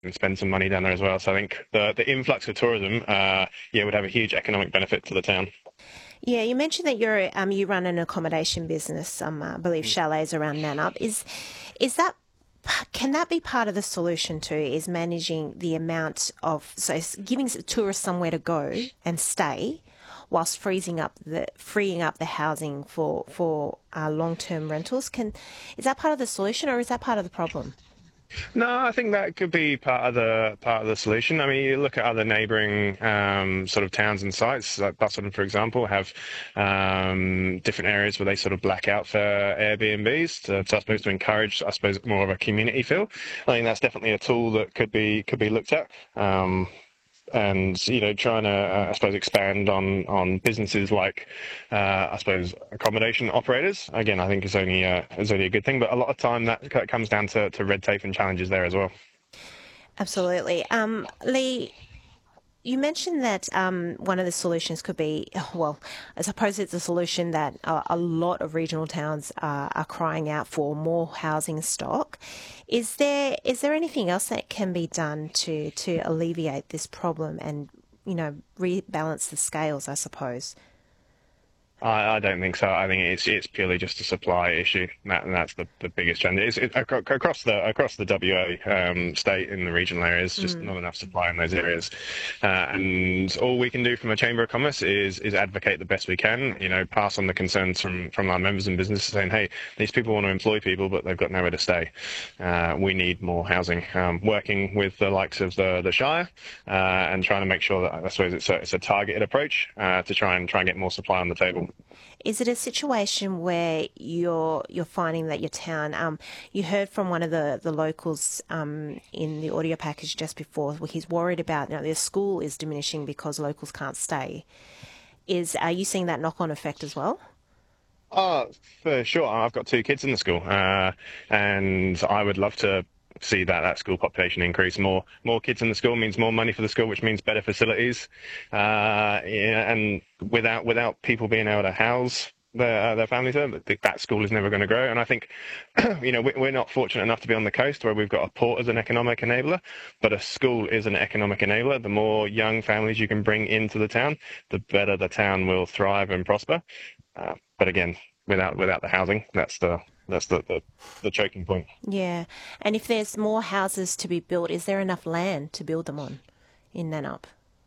and spend some money down there as well. So I think the influx of tourism, would have a huge economic benefit to the town. Yeah, you mentioned that you run an accommodation business, I believe chalets around Nannup. Is that can that be part of the solution too? Is managing the amount of giving tourists somewhere to go and stay, whilst freeing up the housing for long term rentals? Is that part of the solution or is that part of the problem? No, I think that could be part of the solution. I mean, you look at other neighbouring sort of towns and sites, like Busselton, for example, have different areas where they sort of black out for Airbnbs I suppose, to encourage, I suppose, more of a community feel. I think that's definitely a tool that could be looked at. And trying to I suppose expand on businesses like I suppose accommodation operators again I think is only a good thing, but a lot of time that comes down to red tape and challenges there as well. Absolutely. Lee, you mentioned that one of the solutions could be, well, I suppose it's a solution that a lot of regional towns are crying out for more housing stock. Is there anything else that can be done to alleviate this problem and, rebalance the scales, I suppose? I don't think so. I think it's purely just a supply issue, and that's the biggest trend. Across the WA state in the regional areas, just not enough supply in those areas, and all we can do from a Chamber of Commerce is advocate the best we can. Pass on the concerns from our members and businesses, saying, hey, these people want to employ people, but they've got nowhere to stay. We need more housing. Working with the likes of the Shire and trying to make sure that I suppose it's a targeted approach to try and get more supply on the table. Is it a situation where you're finding that your town, you heard from one of the locals in the audio package just before, where he's worried about now their school is diminishing because locals can't stay. Are you seeing that knock-on effect as well? Oh, for sure. I've got two kids in the school, and I would love to see that school population increase. More kids in the school means more money for the school, which means better facilities. And without people being able to house their families there, that school is never going to grow. And I think, we're not fortunate enough to be on the coast where we've got a port as an economic enabler, but a school is an economic enabler. The more young families you can bring into the town, the better the town will thrive and prosper. But again, without the housing, that's the choking point. Yeah. And if there's more houses to be built, is there enough land to build them on in Nannup?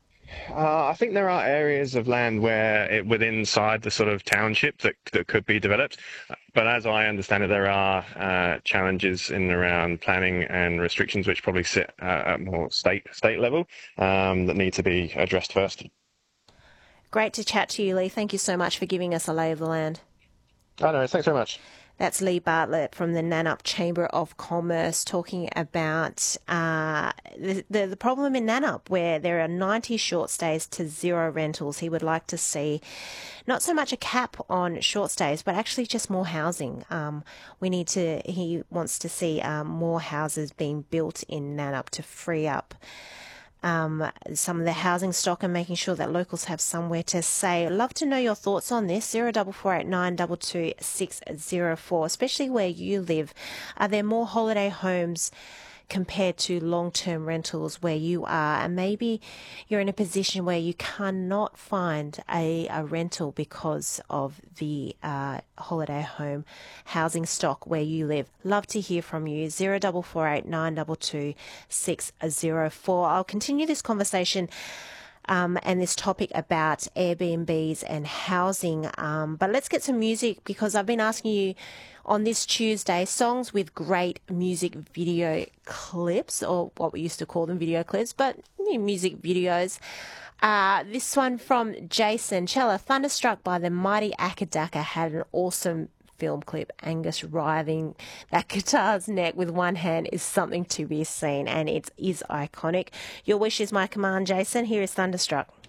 I think there are areas of land where within inside the sort of township that could be developed, but as I understand it, there are challenges in and around planning and restrictions which probably sit at more state level that need to be addressed first. Great to chat to you, Lee. Thank you so much for giving us a lay of the land. Oh no, thanks very much. That's Lee Bartlett from the Nannup Chamber of Commerce talking about the problem in Nannup where there are 90 short stays to zero rentals. He would like to see not so much a cap on short stays, but actually just more housing. He wants to see more houses being built in Nannup to free up some of the housing stock and making sure that locals have somewhere to stay. I'd love to know your thoughts on this. 0449 22604, especially where you live. Are there more holiday homes compared to long-term rentals where you are? And maybe you're in a position where you cannot find a rental because of the holiday home housing stock where you live. Love to hear from you. 0448 922 604. I'll continue this conversation and this topic about Airbnbs and housing. But let's get some music because I've been asking you on this Tuesday songs with great music video clips, or what we used to call them video clips, but music videos. This one from Jason Chella, Thunderstruck by the Mighty Akadaka, had an awesome film clip. Angus writhing that guitar's neck with one hand is something to be seen, and it is iconic. Your wish is my command, Jason. Here is Thunderstruck.